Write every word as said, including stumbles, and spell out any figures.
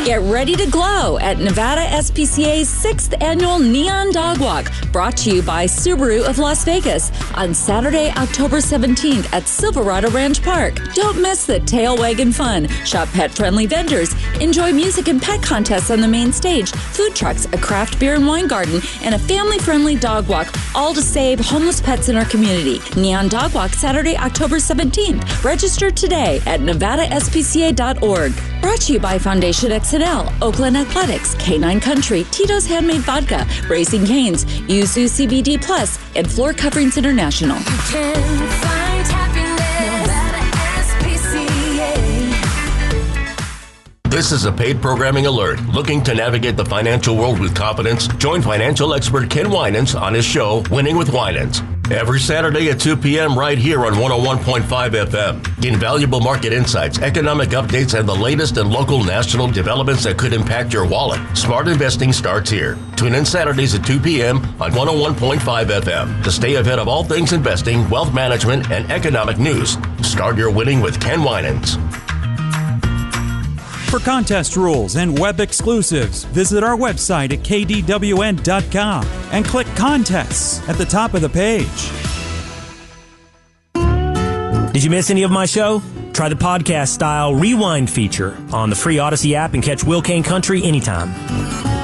Get ready to glow at Nevada S P C A's sixth Annual Neon Dog Walk, brought to you by Subaru of Las Vegas on Saturday, October seventeenth at Silverado Ranch Park. Don't miss the tail wagging fun. Shop pet-friendly vendors. Enjoy music and pet contests on the main stage, food trucks, a craft beer and wine garden, and a family-friendly dog walk, all to save homeless pets in our community. Neon Dog Walk, Saturday, October seventeenth. Register today at nevada s p c a dot org. Brought to you by Foundation X N L, Oakland Athletics, K nine Country, Tito's Handmade Vodka, Raising Cane's, Yuzu C B D Plus, and Floor Coverings International. You can find happiness at S P C A. This is a paid programming alert. Looking to navigate the financial world with confidence? Join financial expert Ken Winans on his show, Winning with Winans. Every Saturday at two p.m. right here on one oh one point five F M. Gain valuable market insights, economic updates, and the latest in local national developments that could impact your wallet. Smart investing starts here. Tune in Saturdays at two p.m. on one oh one point five F M to stay ahead of all things investing, wealth management, and economic news. Start your winning with Ken Winans. For contest rules and web exclusives, visit our website at k d w n dot com and click Contests at the top of the page. Did you miss any of my show? Try the podcast-style rewind feature on the free Odyssey app and catch Will Kane Country anytime.